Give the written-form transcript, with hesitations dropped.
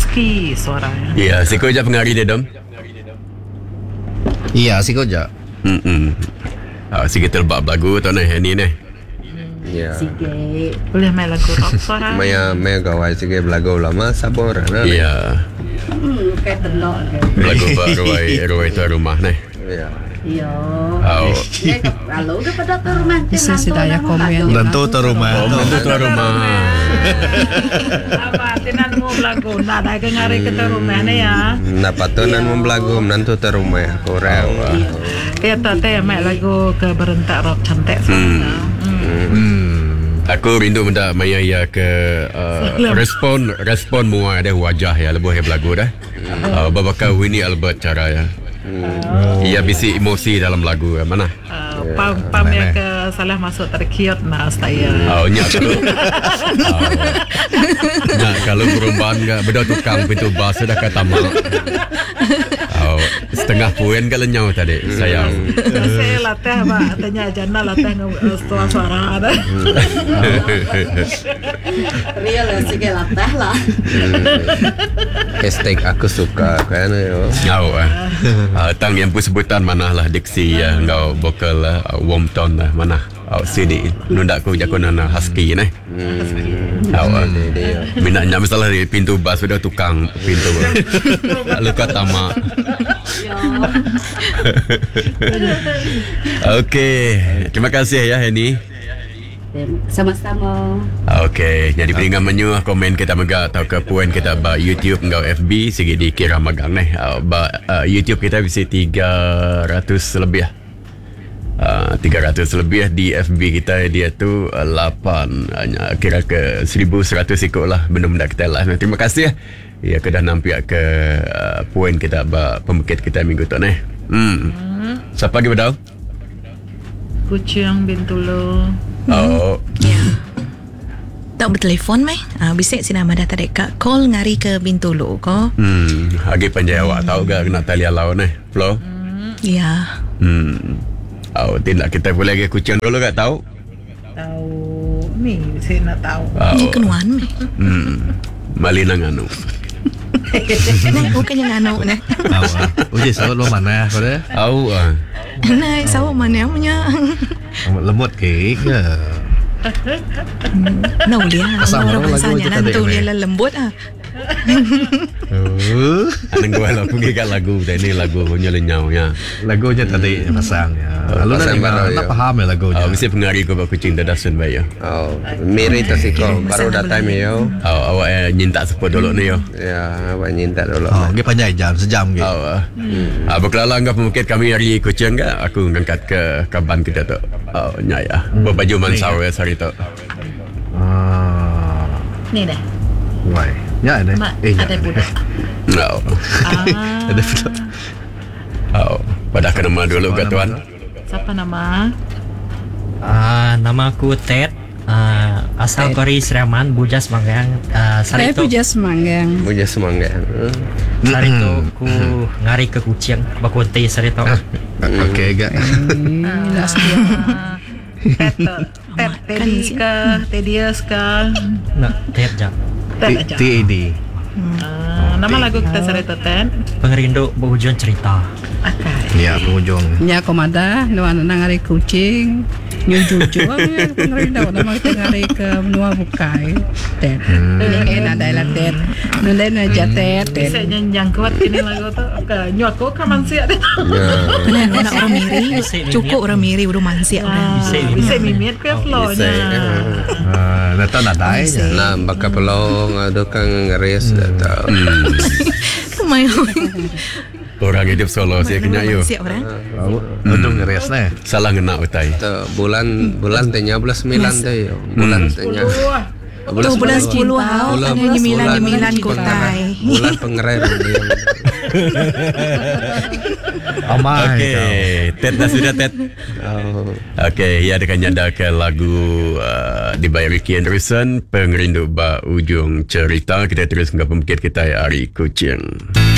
husky suaranya. Ya, siko je pengari dia dom. Iya, siko je. Sikit terbab lagu tu ni ni. Ya. Sige. Boleh main lagu rock suara. Maya gawai sige belagu lama sabor na. Ya. Kayak tenok. Lagu Roy tu rumah ni. Ya. Iya. Kalau udah pada ke rumah Bisa si daya komen. Tentu tu rumah. Tentu tu rumah. Apa tinan mau lagu nak ada ke ngari ke rumah ni ya. Napatunan mo belagu nanti terumah korang. Ya tante main lagu ke berentak rock cantik sana. Aku rindu minta Maya ya ke respon mua ada wajah ya lebuh ya belagu dah. Babaka Winnie Albert cara ya. Ia bisi emosi dalam lagu mana? Pam ya ke salah masuk terkiot na saya. Nyak tu. Nyak kalau perubahan enggak beda tukang pintu bas dah kata mal. Setengah poin ke lenyau tadi sayang. Saya latih pak, tanya jana latih suara ada. Real sige latih lah. Hashtag aku suka kan yo. Tang yang pun sebutan mana lah diksi ya engkau vokal lah warm tone lah mana sini nundak ku jakun nana husky ni. Minatnya masalah di pintu bas sudah tukang pintu. Luka tamak. Okey, terima kasih ya Henny. Sama-sama. Okey, jadi peringkat menyu komen kita megak atau ke puan kita ba YouTube ngau FB segi dikira magang ni. Ba YouTube kita bisa 300 lebih. 300 lebih di FB kita dia tu 8 kira ke 1100 ikut lah benda-benda kita lah. Terima kasih ya kedah nampak ke puan kita ba pemikir kita minggu tu ni. Siapa lagi beritahu? Kucing Bintulu. Ya. Tak bertelefon mai. Bisik si nama dah tarik kak call ngari ke Bintulu ko. Agi panjai awak tahu gak Natalia Lau ni, Flo? Ya. Tidak kita boleh lagi kucing dulu gak tahu? Tahu. Ni saya nak tahu. Ni kenuan mai. Malina nganu. Nah, bukan yang anu nah. Uji sawat lo mana kau deh? Nah, sawat mana punya? Lembut kek ke? Nah, dia. Orang bahasanya nantu dia lembut Anang gue lah pergi kat lagu tadi lagu punya lenyau ya. Lagunya tadi pasang ya. Lalu nanti mana paham ya lagunya. Mesti pengari kau kucing dadasan bayo. Miri tu sih kau baru datang yo. Awak nyinta support dulu ni yo. Ya, awak nyinta dulu. Dia panjang sejam gitu. Berkelala enggak pemukit kami hari kucing enggak aku ngangkat ke kaban kita tu. Nyaya. Berbaju mansau ya sari tu. Ni dah. Why? Ya ada. Ada budak. Ada budak. Pada ke nama dulu ke tuan. Siapa nama? Nama aku Ted. Asal dari Seraman, Bujas Manggang. Saya Bujas Manggang. Bujas Manggang. Sarito ku ngari ke kucing bakunti sarito. Okey gak. Ted Teddy ke Tedious ke? Nak Ted je. TED. Nama lagu kita sarito Ted. Pengerindu berhujung cerita. Ya penghujung. Ya komada nuan ngari kucing. Nyujuju pengerindu nama kita ngari ke menua bukai. Ted. Ini ada lah Ted. Nulain aja Ted. Bisa nyanyi kuat ini lagu tu. Nyuak kau kan mansia deh. Nak orang miri. Cukup orang miri udah mansia. Bisa mimit ke flow-nya. Nata nadai. Nah, bakal pelong ada kang ngeres datang. Orang hidup solo saya kena yo. Siap orang. Untung ngeres nih. Salah ngena utai. Bulan tanya bulan 9 tu yo. Bulan tanya. Bulan 10 nyemilan kotai. Bulan pengerai dia. Okey, Ted dah sudah Ted. Okey, ya dengan nyanda ke lagu dibayar Ricky Anderson, Pengerindu Ba Ujung Cerita. Kita terus ke pemikir kita hari kucing.